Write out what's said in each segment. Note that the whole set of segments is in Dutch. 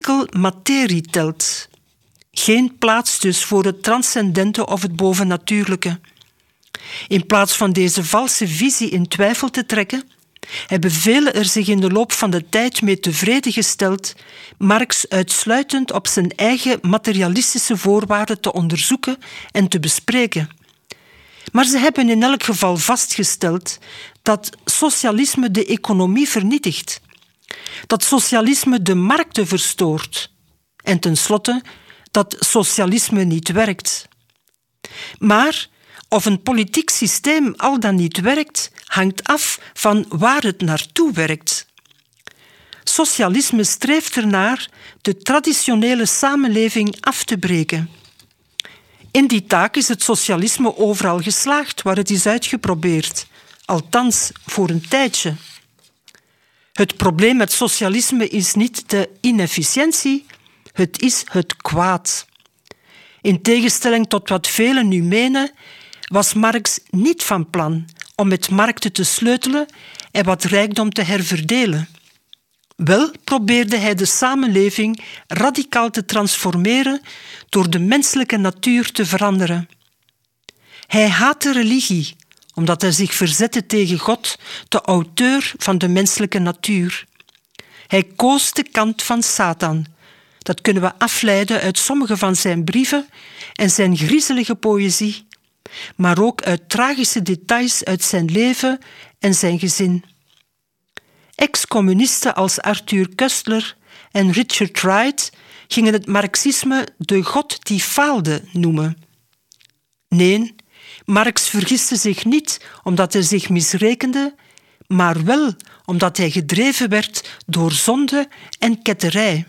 materie telt. Geen plaats dus voor het transcendente of het bovennatuurlijke. In plaats van deze valse visie in twijfel te trekken, hebben velen er zich in de loop van de tijd mee tevreden gesteld Marx uitsluitend op zijn eigen materialistische voorwaarden te onderzoeken en te bespreken. Maar ze hebben in elk geval vastgesteld dat socialisme de economie vernietigt, dat socialisme de markten verstoort en tenslotte dat socialisme niet werkt. Maar of een politiek systeem al dan niet werkt, hangt af van waar het naartoe werkt. Socialisme streeft ernaar de traditionele samenleving af te breken. In die taak is het socialisme overal geslaagd waar het is uitgeprobeerd, althans voor een tijdje. Het probleem met socialisme is niet de inefficiëntie, het is het kwaad. In tegenstelling tot wat velen nu menen, was Marx niet van plan om met markten te sleutelen en wat rijkdom te herverdelen. Wel probeerde hij de samenleving radicaal te transformeren door de menselijke natuur te veranderen. Hij haatte religie, omdat hij zich verzette tegen God, de auteur van de menselijke natuur. Hij koos de kant van Satan. Dat kunnen we afleiden uit sommige van zijn brieven en zijn griezelige poëzie, maar ook uit tragische details uit zijn leven en zijn gezin. Ex-communisten als Arthur Koestler en Richard Wright gingen het marxisme de God die faalde noemen. Nee, Marx vergiste zich niet omdat hij zich misrekende, maar wel omdat hij gedreven werd door zonde en ketterij.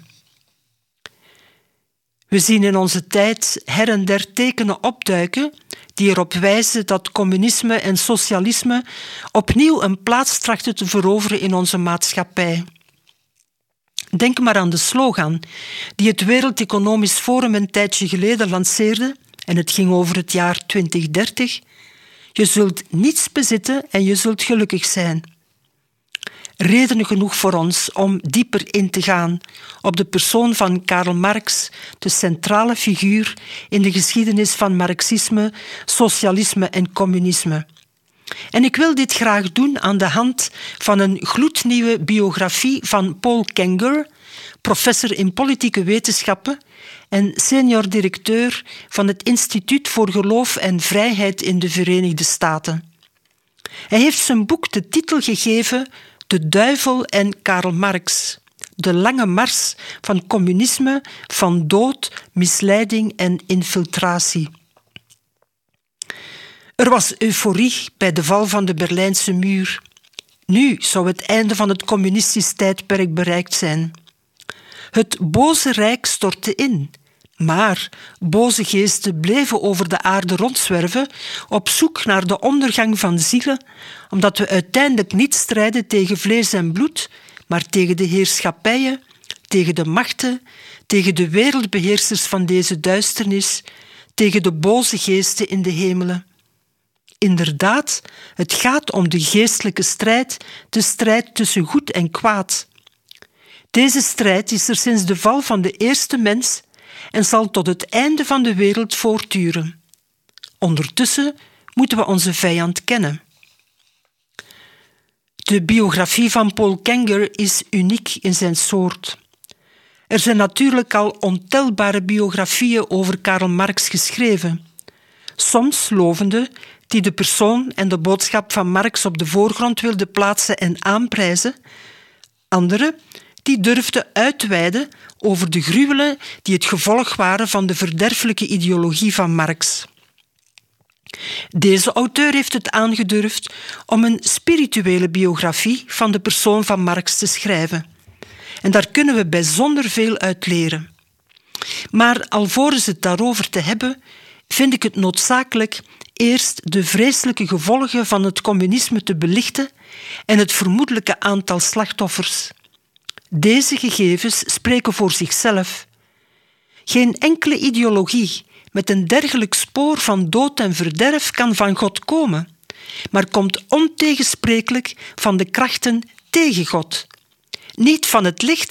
We zien in onze tijd her en der tekenen opduiken die erop wijzen dat communisme en socialisme opnieuw een plaats trachten te veroveren in onze maatschappij. Denk maar aan de slogan die het Wereld Economisch Forum een tijdje geleden lanceerde, en het ging over het jaar 2030. Je zult niets bezitten en je zult gelukkig zijn. Redenen genoeg voor ons om dieper in te gaan op de persoon van Karl Marx, de centrale figuur in de geschiedenis van marxisme, socialisme en communisme. En ik wil dit graag doen aan de hand van een gloednieuwe biografie van Paul Kenger, professor in politieke wetenschappen en senior directeur van het Instituut voor Geloof en Vrijheid in de Verenigde Staten. Hij heeft zijn boek de titel gegeven De Duivel en Karl Marx. De lange mars van communisme, van dood, misleiding en infiltratie. Er was euforie bij de val van de Berlijnse muur. Nu zou het einde van het communistisch tijdperk bereikt zijn. Het boze rijk stortte in, maar boze geesten bleven over de aarde rondzwerven op zoek naar de ondergang van zielen, omdat we uiteindelijk niet strijden tegen vlees en bloed, maar tegen de heerschappijen, tegen de machten, tegen de wereldbeheersers van deze duisternis, tegen de boze geesten in de hemelen. Inderdaad, het gaat om de geestelijke strijd, de strijd tussen goed en kwaad. Deze strijd is er sinds de val van de eerste mens en zal tot het einde van de wereld voortduren. Ondertussen moeten we onze vijand kennen. De biografie van Paul Kenger is uniek in zijn soort. Er zijn natuurlijk al ontelbare biografieën over Karl Marx geschreven. Soms lovende, die de persoon en de boodschap van Marx op de voorgrond wilden plaatsen en aanprijzen. Andere die durfden uitweiden over de gruwelen die het gevolg waren van de verderfelijke ideologie van Marx. Deze auteur heeft het aangedurfd om een spirituele biografie van de persoon van Marx te schrijven. En daar kunnen we bijzonder veel uit leren. Maar alvorens het daarover te hebben, vind ik het noodzakelijk eerst de vreselijke gevolgen van het communisme te belichten en het vermoedelijke aantal slachtoffers. Deze gegevens spreken voor zichzelf. Geen enkele ideologie met een dergelijk spoor van dood en verderf kan van God komen, maar komt ontegensprekelijk van de krachten tegen God. Niet van het licht,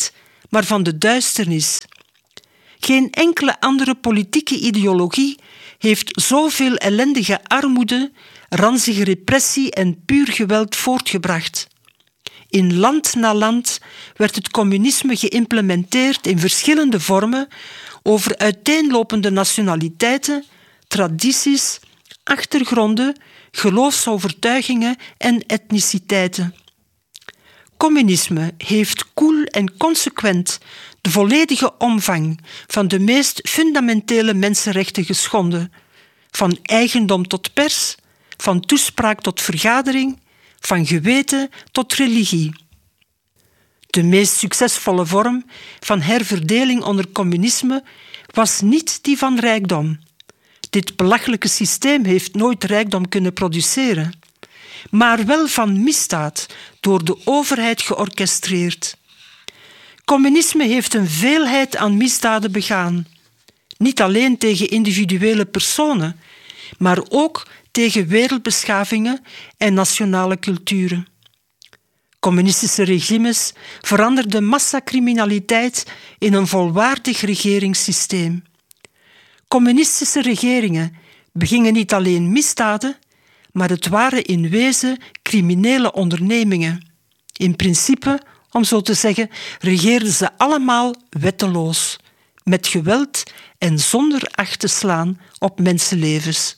maar van de duisternis. Geen enkele andere politieke ideologie heeft zoveel ellendige armoede, ranzige repressie en puur geweld voortgebracht. In land na land werd het communisme geïmplementeerd in verschillende vormen over uiteenlopende nationaliteiten, tradities, achtergronden, geloofsovertuigingen en etniciteiten. Communisme heeft koel en consequent de volledige omvang van de meest fundamentele mensenrechten geschonden, van eigendom tot pers, van toespraak tot vergadering, van geweten tot religie. De meest succesvolle vorm van herverdeling onder communisme was niet die van rijkdom. Dit belachelijke systeem heeft nooit rijkdom kunnen produceren, maar wel van misdaad door de overheid georchestreerd. Communisme heeft een veelheid aan misdaden begaan, niet alleen tegen individuele personen, maar ook tegen wereldbeschavingen en nationale culturen. Communistische regimes veranderden massacriminaliteit in een volwaardig regeringssysteem. Communistische regeringen begingen niet alleen misdaden, maar het waren in wezen criminele ondernemingen. In principe, om zo te zeggen, regeerden ze allemaal wetteloos, met geweld en zonder acht te slaan op mensenlevens.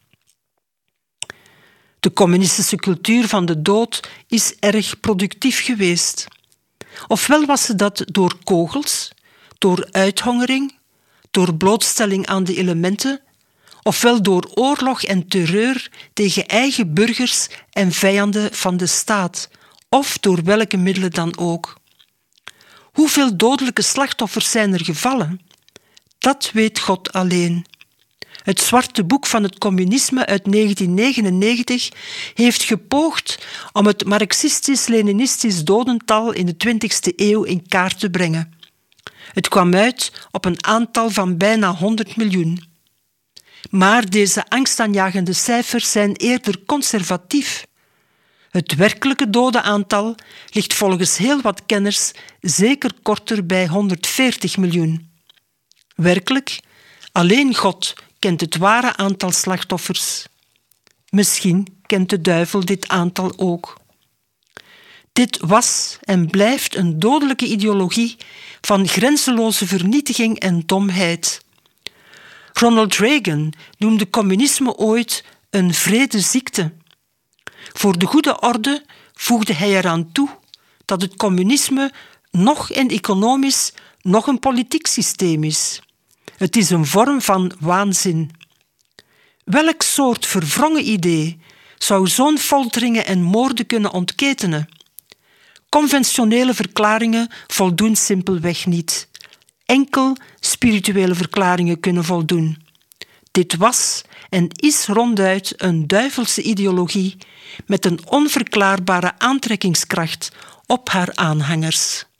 De communistische cultuur van de dood is erg productief geweest. Ofwel was ze dat door kogels, door uithongering, door blootstelling aan de elementen, ofwel door oorlog en terreur tegen eigen burgers en vijanden van de staat, of door welke middelen dan ook. Hoeveel dodelijke slachtoffers zijn er gevallen? Dat weet God alleen. Het zwarte boek van het communisme uit 1999 heeft gepoogd om het marxistisch-leninistisch dodental in de 20e eeuw in kaart te brengen. Het kwam uit op een aantal van bijna 100 miljoen. Maar deze angstaanjagende cijfers zijn eerder conservatief. Het werkelijke dodenaantal ligt volgens heel wat kenners zeker korter bij 140 miljoen. Werkelijk, alleen God kent het ware aantal slachtoffers. Misschien kent de duivel dit aantal ook. Dit was en blijft een dodelijke ideologie van grenzeloze vernietiging en domheid. Ronald Reagan noemde communisme ooit een wrede ziekte. Voor de goede orde voegde hij eraan toe dat het communisme nog een economisch, nog een politiek systeem is. Het is een vorm van waanzin. Welk soort verwrongen idee zou zo'n folteringen en moorden kunnen ontketenen? Conventionele verklaringen voldoen simpelweg niet. Enkel spirituele verklaringen kunnen voldoen. Dit was en is ronduit een duivelse ideologie met een onverklaarbare aantrekkingskracht op haar aanhangers.